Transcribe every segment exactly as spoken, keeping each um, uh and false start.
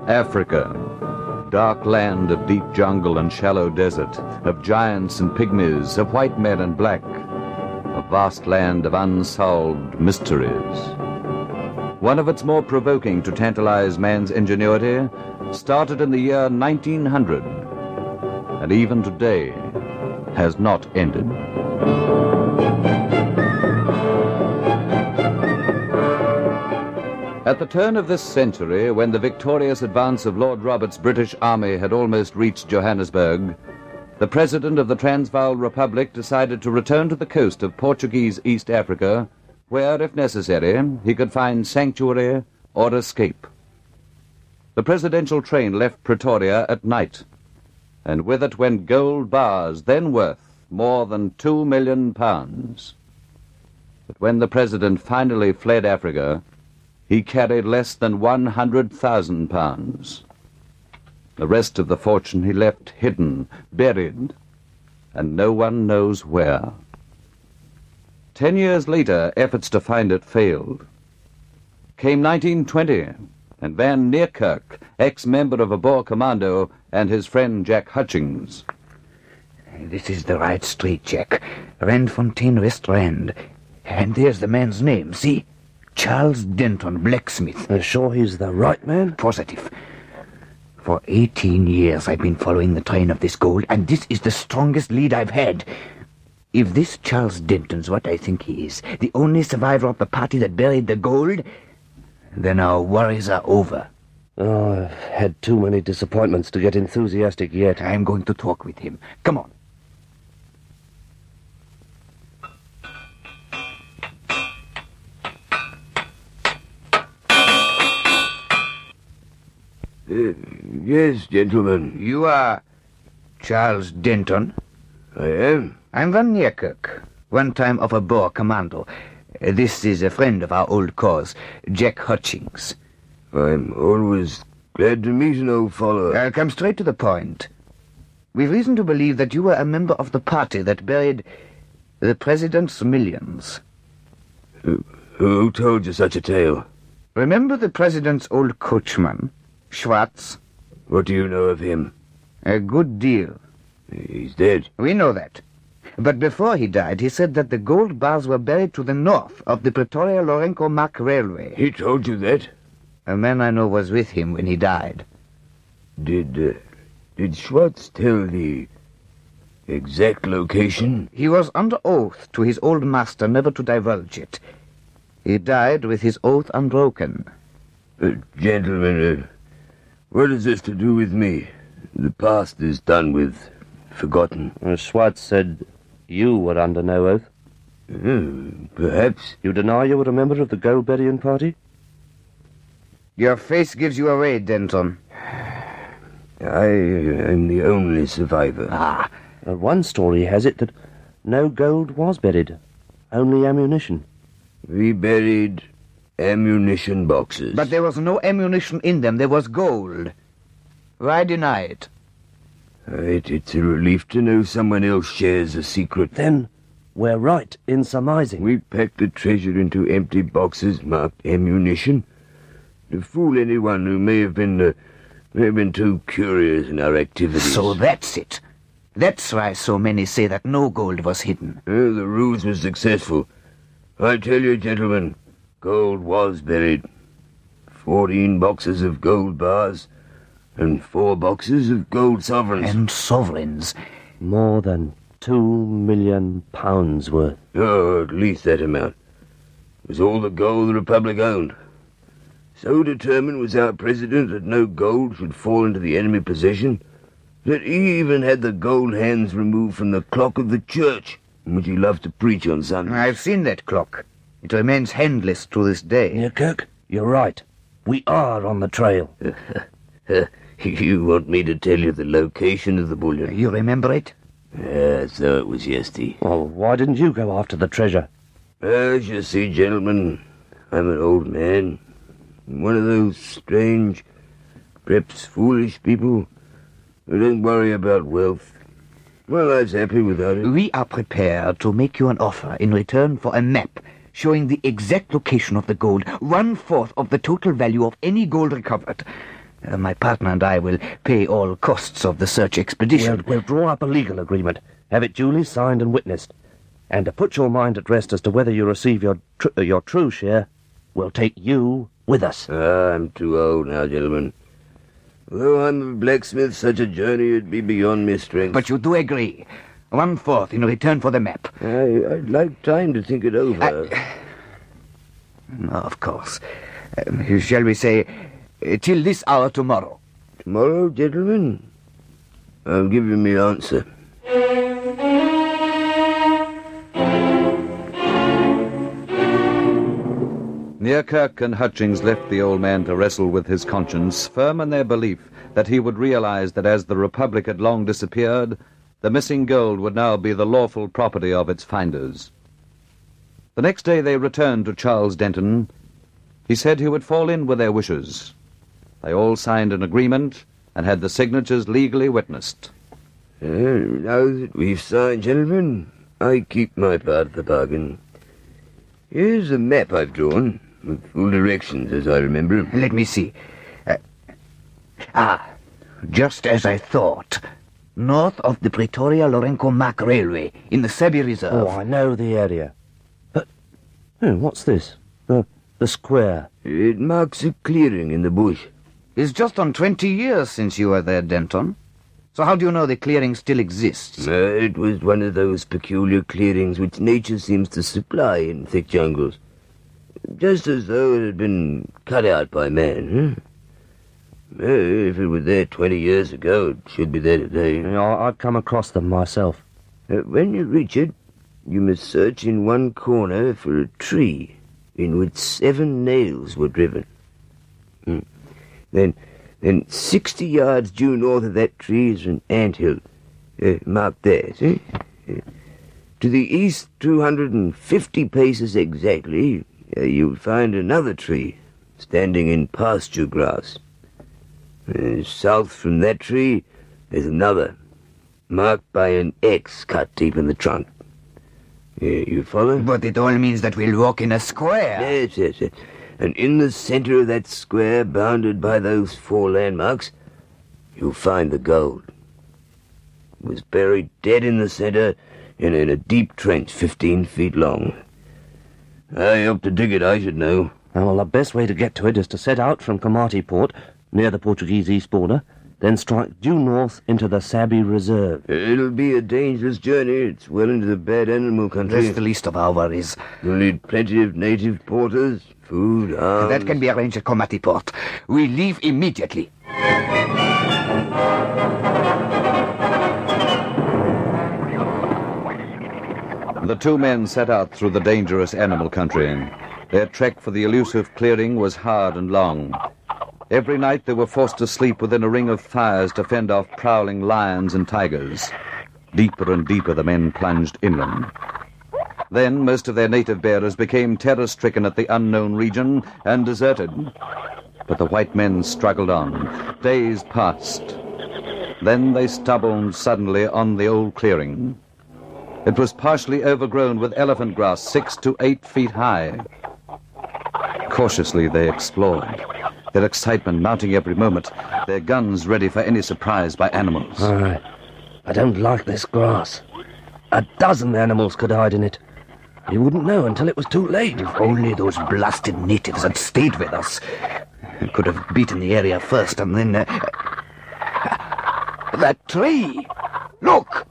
Africa, dark land of deep jungle and shallow desert, of giants and pygmies, of white men and black, a vast land of unsolved mysteries. One of its more provoking to tantalize man's ingenuity started in the year nineteen hundred, and even today has not ended. At the turn of this century, when the victorious advance of Lord Roberts' British army had almost reached Johannesburg, the President of the Transvaal Republic decided to return to the coast of Portuguese East Africa, where, if necessary, he could find sanctuary or escape. The presidential train left Pretoria at night, and with it went gold bars then worth more than two million pounds. But when the president finally fled Africa, he carried less than one hundred thousand pounds. The rest of the fortune he left hidden, buried, and no one knows where. Ten years later, efforts to find it failed. Came nineteen twenty, and Van Niekerk, ex-member of a Boer commando, and his friend Jack Hutchings. This is the right street, Jack. Randfontein West Rand. And there's the man's name, see? Charles Denton, blacksmith. Are you sure he's the right man? Positive. For eighteen years I've been following the train of this gold, and this is the strongest lead I've had. If this Charles Denton's what I think he is, the only survivor of the party that buried the gold, then our worries are over. Oh, I've had too many disappointments to get enthusiastic yet. I'm going to talk with him. Come on. Uh, yes, gentlemen. You are Charles Denton? I am. I'm Van Niekerk, one time of a Boer commando. Uh, this is a friend of our old cause, Jack Hutchings. I'm always glad to meet an old fellow. I'll come straight to the point. We've reason to believe that you were a member of the party that buried the president's millions. Who, who told you such a tale? Remember the president's old coachman, Schwartz? What do you know of him? A good deal. He's dead. We know that. But before he died, he said that the gold bars were buried to the north of the Pretoria-Lorenco-Mark Railway. He told you that? A man I know was with him when he died. Did, uh, did Schwartz tell the exact location? He was under oath to his old master never to divulge it. He died with his oath unbroken. Uh, gentlemen, uh, what has this to do with me? The past is done with, forgotten. Uh, Schwartz said you were under no oath. Uh, perhaps. You deny you were a member of the gold burying party? Your face gives you away, Denton. I am the only survivor. Ah. Uh, one story has it that no gold was buried, only ammunition. We buried ammunition boxes. But there was no ammunition in them. There was gold. Why deny it? It, it's a relief to know someone else shares a secret. Then we're right in surmising. We packed the treasure into empty boxes marked ammunition to fool anyone who may have been uh, may have been too curious in our activities. So that's it. That's why so many say that no gold was hidden. Uh, the ruse was successful. I tell you, gentlemen, gold was buried. Fourteen boxes of gold bars and four boxes of gold sovereigns. And sovereigns. More than two million pounds worth. Oh, at least that amount. It was all the gold the Republic owned. So determined was our president that no gold should fall into the enemy possession that he even had the gold hands removed from the clock of the church, which he loved to preach on Sunday. I've seen that clock. It remains handless to this day. Niekerk, you're right. We are on the trail. You want me to tell you the location of the bullion? You remember it? Yes, so it was yesterday. Well, why didn't you go after the treasure? As you see, gentlemen, I'm an old man. One of those strange, perhaps foolish people who don't worry about wealth. Well, I was happy without it. We are prepared to make you an offer in return for a map showing the exact location of the gold, one-fourth of the total value of any gold recovered. Uh, my partner and I will pay all costs of the search expedition. We'll, we'll draw up a legal agreement, have it duly signed and witnessed, and to put your mind at rest as to whether you receive your tr- uh, your true share, we'll take you with us. Ah, I'm too old now, gentlemen. Though I'm a blacksmith, such a journey would be beyond my strength. But you do agree. One-fourth in return for the map. I, I'd like time to think it over. I... No, of course. Um, shall we say, uh, till this hour tomorrow? Tomorrow, gentlemen? I'll give you my answer. Nearkirk and Hutchings left the old man to wrestle with his conscience, firm in their belief that he would realize that as the Republic had long disappeared, the missing gold would now be the lawful property of its finders. The next day they returned to Charles Denton. He said he would fall in with their wishes. They all signed an agreement and had the signatures legally witnessed. Uh, now that we've signed, gentlemen, I keep my part of the bargain. Here's a map I've drawn, with full directions as I remember. Let me see. Uh, ah, just as I thought. North of the Pretoria-Lorenco-Mac Railway, in the Sabi Reserve. Oh, I know the area. But, oh, what's this? The, the square. It marks a clearing in the bush. It's just on twenty years since you were there, Denton. So how do you know the clearing still exists? Uh, it was one of those peculiar clearings which nature seems to supply in thick jungles. Just as though it had been cut out by man, huh? Uh, if it was there twenty years ago, it should be there today. You know, I've come across them myself. Uh, when you reach it, you must search in one corner for a tree in which seven nails were driven. Hmm. Then, then sixty yards due north of that tree is an anthill, uh, marked there, see? Uh, to the east, two hundred fifty paces exactly, uh, you'll find another tree standing in pasture grass. Uh, south from that tree, there's another, marked by an X cut deep in the trunk. Uh, you follow? But it all means that we'll walk in a square. Yes, yes, yes. And in the center of that square, bounded by those four landmarks, you'll find the gold. It was buried dead in the center in, in a deep trench fifteen feet long. I helped to dig it, I should know. Well, the best way to get to it is to set out from Komati Port, near the Portuguese east border, then strike due north into the Sabi Reserve. It'll be a dangerous journey. It's well into the bad animal country. That's the least of our worries. You'll need plenty of native porters, food, arms... That can be arranged at Komati Port. We leave immediately. The two men set out through the dangerous animal country. Their trek for the elusive clearing was hard and long. Every night they were forced to sleep within a ring of fires to fend off prowling lions and tigers. Deeper and deeper the men plunged inland. Then most of their native bearers became terror-stricken at the unknown region and deserted. But the white men struggled on. Days passed. Then they stumbled suddenly on the old clearing. It was partially overgrown with elephant grass six to eight feet high. Cautiously they explored, their excitement mounting every moment, their guns ready for any surprise by animals. I, I don't like this grass. A dozen animals could hide in it. You wouldn't know until it was too late. If only those blasted natives had stayed with us. We could have beaten the area first and then... Uh... That tree! Look!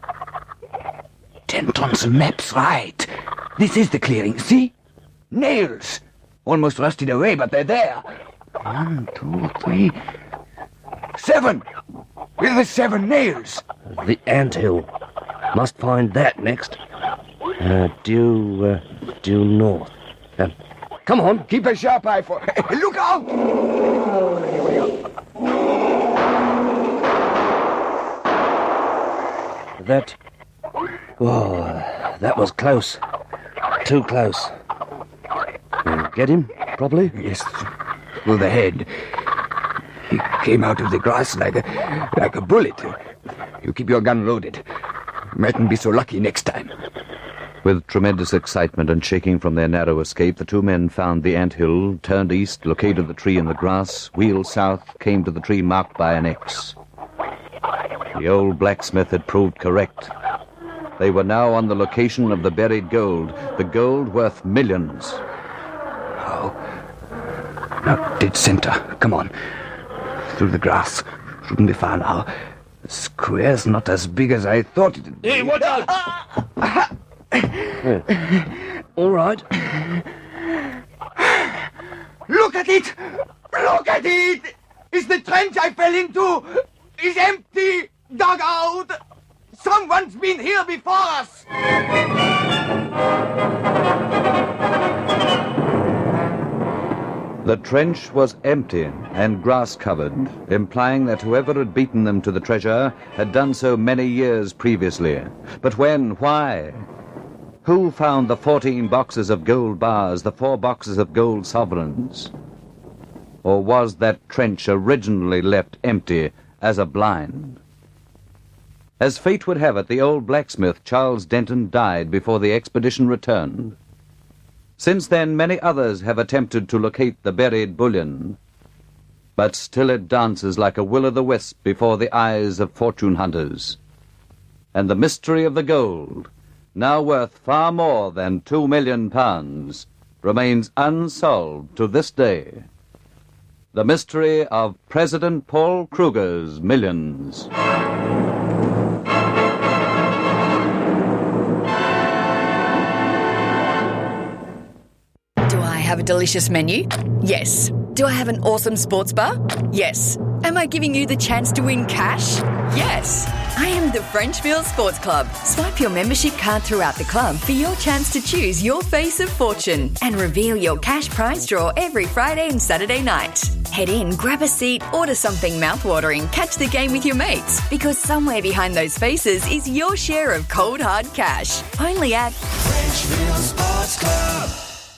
Denton's map's right. This is the clearing, see? Nails! Almost rusted away, but they're there. One, two, three... Seven! With the seven nails! The anthill. Must find that next. Uh, due, uh, due north. Uh, come on. Keep a sharp eye for... Look out! That... Oh, that was close. Too close. Uh, get him, properly? Yes, through the head. He came out of the grass like a, like a bullet. You keep your gun loaded. Mightn't be so lucky next time. With tremendous excitement and shaking from their narrow escape, the two men found the anthill, turned east, located the tree in the grass, wheeled south, came to the tree marked by an X. The old blacksmith had proved correct. They were now on the location of the buried gold, the gold worth millions. Oh. Now, dead center. Come on. Through the grass. Shouldn't be far now. The square's not as big as I thought it would be. Hey, watch out! Yeah. All right. Look at it! Look at it! Is the trench I fell into is empty, dug out? Someone's been here before us! The trench was empty and grass-covered, implying that whoever had beaten them to the treasure had done so many years previously. But when? Why? Who found the fourteen boxes of gold bars, the four boxes of gold sovereigns? Or was that trench originally left empty as a blind? As fate would have it, the old blacksmith, Charles Denton, died before the expedition returned. Since then, many others have attempted to locate the buried bullion, but still it dances like a will-o'-the-wisp before the eyes of fortune hunters. And the mystery of the gold, now worth far more than two million pounds, remains unsolved to this day. The mystery of President Paul Kruger's millions. Have a delicious menu? Yes. Do I have an awesome sports bar? Yes. Am I giving you the chance to win cash? Yes. I am the Frenchville Sports Club. Swipe your membership card throughout the club for your chance to choose your face of fortune and reveal your cash prize draw every Friday and Saturday night. Head in, grab a seat, order something mouth-watering, catch the game with your mates, because somewhere behind those faces is your share of cold hard cash. Only at Frenchville Sports Club.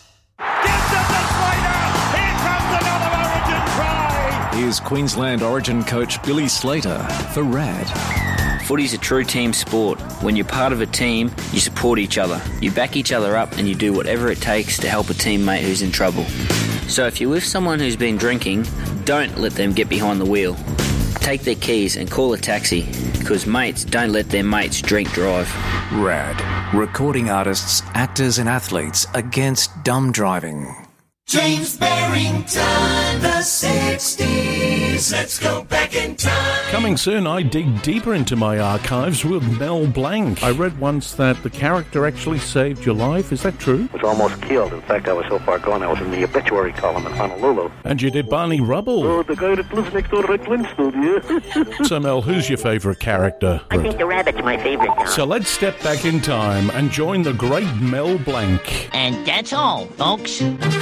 Here's Queensland Origin coach Billy Slater for R A D. Footy's a true team sport. When you're part of a team, you support each other. You back each other up and you do whatever it takes to help a teammate who's in trouble. So if you're with someone who's been drinking, don't let them get behind the wheel. Take their keys and call a taxi, because mates don't let their mates drink drive. R A D. Recording artists, actors and athletes against dumb driving. James Barrington, the sixties. Let's go back in time. Coming soon, I dig deeper into my archives with Mel Blanc. I read once that the character actually saved your life. Is that true? I was almost killed. In fact, I was so far gone, I was in the obituary column in Honolulu. And you did Barney Rubble. Oh, the guy that lives next door to Rick Flintstone, yeah. So, Mel, who's your favourite character? I think the rabbit's my favourite dog. So let's step back in time and join the great Mel Blanc. And that's all, folks.